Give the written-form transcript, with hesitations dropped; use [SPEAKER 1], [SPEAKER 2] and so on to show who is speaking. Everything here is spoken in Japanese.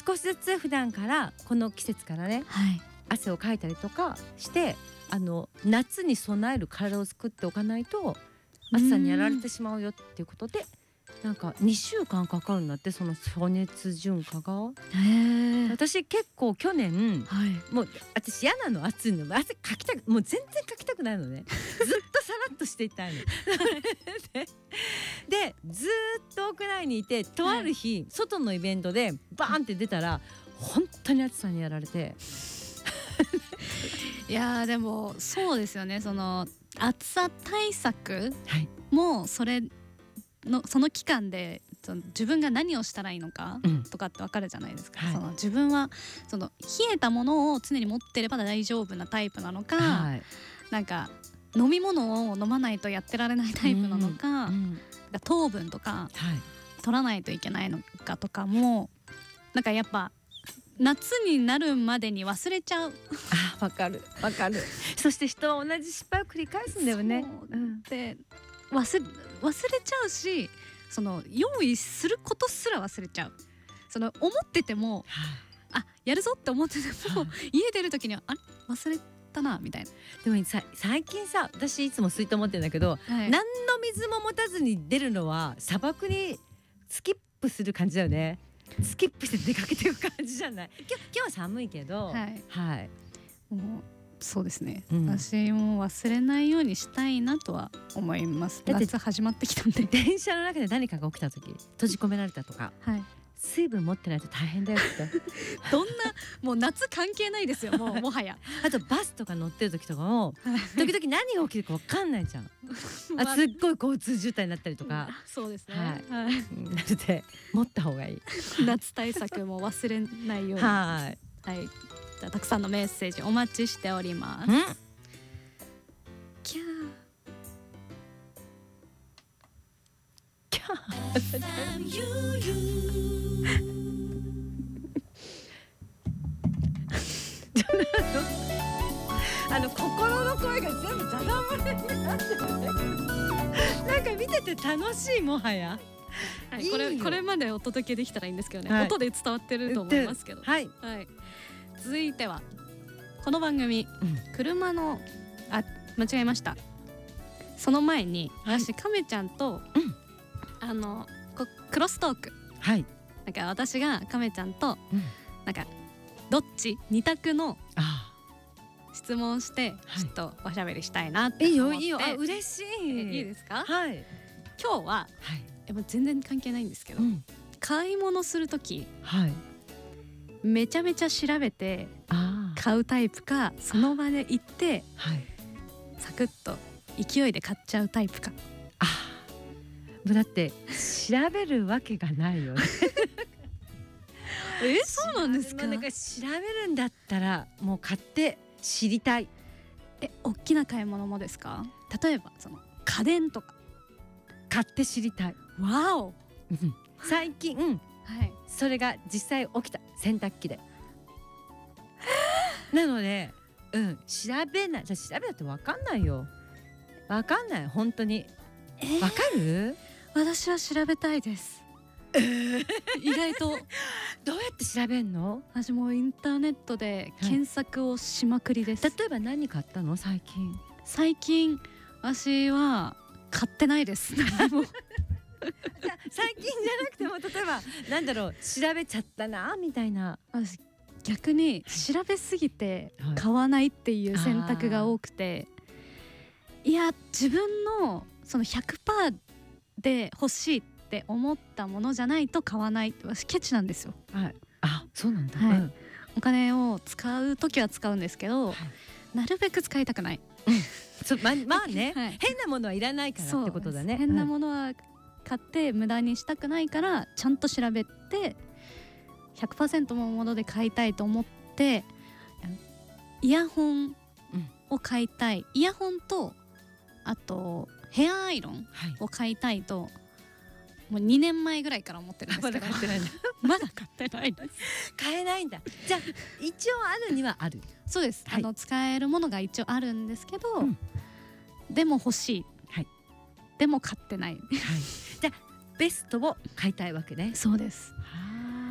[SPEAKER 1] 少しずつ普段からこの季節からね、
[SPEAKER 2] はい、
[SPEAKER 1] 汗をかいたりとかして夏に備える体を作っておかないと暑さにやられてしまうよっていうことで、なんか2週間かかるんだって、その暑熱順化が。私結構去年、
[SPEAKER 2] はい、
[SPEAKER 1] もう私嫌なの、暑いの、汗かきたく、もう全然かきたくないのねずっとさらっとしていたいのでずっと屋内にいて、とある日、外のイベントでバーンって出たら本当に暑さにやられて
[SPEAKER 2] いやでもそうですよね。その暑さ対策
[SPEAKER 1] はい
[SPEAKER 2] もその期間で自分が何をしたらいいのかとかって分かるじゃないですか、
[SPEAKER 1] はい、
[SPEAKER 2] その自分はその冷えたものを常に持ってれば大丈夫なタイプなのか、
[SPEAKER 1] はい、
[SPEAKER 2] なんか飲み物を飲まないとやってられないタイプなのか、糖分とか取らないといけないのかとかも、なんかやっぱ夏になるまでに忘れちゃう。
[SPEAKER 1] わかるわかる。そして人は同じ失敗を繰り返すんだよね。
[SPEAKER 2] で忘れちゃうし、その用意することすら忘れちゃう。その思ってても、やるぞって思ってても、家出る時にはあれ忘れたなみたいな。
[SPEAKER 1] でも最近さ、私いつも水筒持ってるんだけど、何の水も持たずに出るのは砂漠にスキップする感じだよね。スキップして出かけていく感じじゃない。今日は寒いけど、
[SPEAKER 2] もうそうですね、私も忘れないようにしたいなとは思います。夏始まってきたんで。
[SPEAKER 1] 電車の中で何かが起きた時、閉じ込められたとか、水分持ってないと大変だよって
[SPEAKER 2] どんなもう夏関係ないですよ、もはや
[SPEAKER 1] あとバスとか乗ってる時とかも時々何が起きるか分かんないじゃんすっごい交通渋滞になったりとか。
[SPEAKER 2] そうですね、
[SPEAKER 1] なので持った方がいい
[SPEAKER 2] 夏対策も忘れないように
[SPEAKER 1] はい、
[SPEAKER 2] じゃあたくさんのメッセージお待ちしております。キャー
[SPEAKER 1] キャー心の声が全部ダダ漏れになってるねなんか見てて楽しい、もはや。
[SPEAKER 2] これまでお届けできたらいいんですけどね、音で伝わってると思いますけど。続いてはこの番組、車の間違えました。その前に私、亀ちゃんと、クロストーク、なんか私が亀ちゃんと、なんかどっち2択の質問してちょっとおしゃべりしたいなって思って。いいよ、
[SPEAKER 1] 嬉しい。
[SPEAKER 2] いいですか？
[SPEAKER 1] はい。
[SPEAKER 2] 今日は、全然関係ないんですけど、買い物するとき、めちゃめちゃ調べて買うタイプか、その場で行って、サクッと勢いで買っちゃうタイプか。
[SPEAKER 1] だって調べるわけがないよね
[SPEAKER 2] そうなんですか？
[SPEAKER 1] なんか調べるんだったらもう買って知りたい。
[SPEAKER 2] 大きな買い物もですか？例えばその家電とか
[SPEAKER 1] 買って知りたい。
[SPEAKER 2] わお
[SPEAKER 1] 最近、それが実際起きた。洗濯機でなので、調べない。じゃ調べなって分かんないよ。分かんない、本当に。分かる？
[SPEAKER 2] 私は調べたいです意外と。
[SPEAKER 1] どうやって調べんの？
[SPEAKER 2] 私もインターネットで検索をしまくりです。
[SPEAKER 1] 例えば何買ったの？最近
[SPEAKER 2] 私は買ってないです最近
[SPEAKER 1] じゃなくても、例えばなんだろう、調べちゃったなみたいな。
[SPEAKER 2] 私逆に調べすぎて買わないっていう選択が多くて、いや自分のその 100% で欲しいって思ったものじゃないと買わない。私ケチなんですよ。
[SPEAKER 1] そうなんだ。
[SPEAKER 2] お金を使う時は使うんですけど、なるべく使いたくない。
[SPEAKER 1] まあね、変なものはいらないからってことだね。
[SPEAKER 2] 変なものは買って無駄にしたくないから、ちゃんと調べて 100% のもので買いたいと思って、イヤホンを買いたい。イヤホンとあとヘアアイロンを買いたいと、もう2年前ぐらいから思ってるんですけど、まだ買ってないです。
[SPEAKER 1] 買えないんだ。じゃあ一応あるにはある。
[SPEAKER 2] そうです、使えるものが一応あるんですけど、でも欲しい、でも買ってない、
[SPEAKER 1] じゃあベストを買いたいわけね。
[SPEAKER 2] そうです。